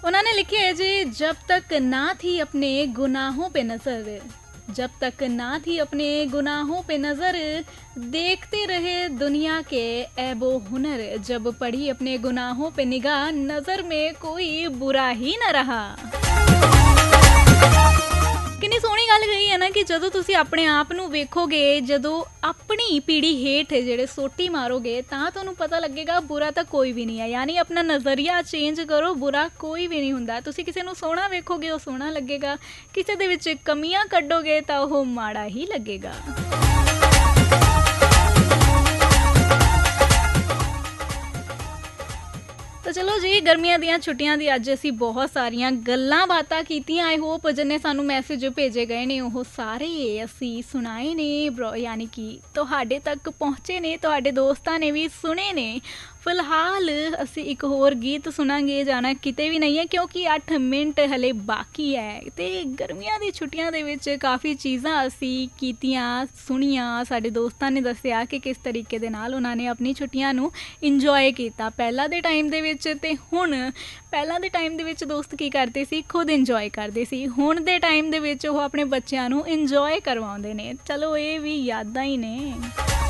उन्होंने लिखी है जी, जब तक ना थी अपने गुनाहों पे नजर, जब तक ना थी अपने गुनाहों पे नजर, देखते रहे दुनिया के ऐबो हुनर, जब पड़ी अपने गुनाहों पे निगाह, नजर में कोई बुरा ही ना रहा। ਕਿੰਨੀ ਸੋਹਣੀ ਗੱਲ ਕਹੀ ਹੈ ਨਾ ਕਿ ਜਦੋਂ ਤੁਸੀਂ ਆਪਣੇ ਆਪ ਨੂੰ ਵੇਖੋਗੇ, ਜਦੋਂ ਆਪਣੀ ਪੀੜੀ ਹੇਠ ਜਿਹੜੇ ਸੋਟੀ ਮਾਰੋਗੇ ਤਾਂ ਤੁਹਾਨੂੰ ਪਤਾ ਲੱਗੇਗਾ ਬੁਰਾ ਤਾਂ ਕੋਈ ਵੀ ਨਹੀਂ ਹੈ। ਯਾਨੀ ਆਪਣਾ ਨਜ਼ਰੀਆ ਚੇਂਜ ਕਰੋ, ਬੁਰਾ ਕੋਈ ਵੀ ਨਹੀਂ ਹੁੰਦਾ। ਤੁਸੀਂ ਕਿਸੇ ਨੂੰ ਸੋਹਣਾ ਵੇਖੋਗੇ ਉਹ ਸੋਹਣਾ ਲੱਗੇਗਾ, ਕਿਸੇ ਦੇ ਵਿੱਚ ਕਮੀਆਂ ਕੱਢੋਗੇ ਤਾਂ ਉਹ ਮਾੜਾ ਹੀ ਲੱਗੇਗਾ। तो चलो जी, गर्मियां ਦੀਆਂ ਛੁੱਟੀਆਂ ਦੀ ਅੱਜ ਅਸੀਂ ਬਹੁਤ ਸਾਰੀਆਂ ਗੱਲਾਂ ਬਾਤਾਂ ਕੀਤੀਆਂ। ਆਈ ਹੋਪ ਜਿੰਨੇ ਸਾਨੂੰ ਮੈਸੇਜ ਭੇਜੇ ਗਏ ਨੇ ਉਹ ਸਾਰੇ ਅਸੀਂ ਸੁਣਾਏ ਨੇ, ਯਾਨੀ ਕਿ ਤੁਹਾਡੇ ਤੱਕ ਪਹੁੰਚੇ ਨੇ, ਤੁਹਾਡੇ ਦੋਸਤਾਂ ਨੇ ਵੀ ਸੁਣੇ ਨੇ। ਫਿਲਹਾਲ ਅਸੀਂ ਇੱਕ ਹੋਰ ਗੀਤ ਸੁਣਾਂਗੇ, ਜਾਣਾ ਕਿਤੇ ਵੀ ਨਹੀਂ ਹੈ ਕਿਉਂਕਿ 8 ਮਿੰਟ ਹਲੇ ਬਾਕੀ ਹੈ। ਅਤੇ ਗਰਮੀਆਂ ਦੀ ਛੁੱਟੀਆਂ ਦੇ ਵਿੱਚ ਕਾਫੀ ਚੀਜ਼ਾਂ ਅਸੀਂ ਕੀਤੀਆਂ, ਸੁਣੀਆਂ। ਸਾਡੇ ਦੋਸਤਾਂ ਨੇ ਦੱਸਿਆ ਕਿ ਕਿਸ ਤਰੀਕੇ ਦੇ ਨਾਲ ਉਹਨਾਂ ਨੇ ਆਪਣੀ ਛੁੱਟੀਆਂ ਨੂੰ ਇੰਜੋਏ ਕੀਤਾ ਪਹਿਲਾਂ ਦੇ ਟਾਈਮ ਦੇ ਵਿੱਚ ਅਤੇ ਹੁਣ। ਪਹਿਲਾਂ ਦੇ ਟਾਈਮ ਦੇ ਵਿੱਚ ਦੋਸਤ ਕੀ ਕਰਦੇ ਸੀ, ਖੁਦ ਇੰਜੋਏ ਕਰਦੇ ਸੀ। ਹੁਣ ਦੇ ਟਾਈਮ ਦੇ ਵਿੱਚ ਉਹ ਆਪਣੇ ਬੱਚਿਆਂ ਨੂੰ ਇੰਜੋਏ ਕਰਵਾਉਂਦੇ ਨੇ। ਚਲੋ ਇਹ ਵੀ ਯਾਦਾਂ ਹੀ ਨੇ।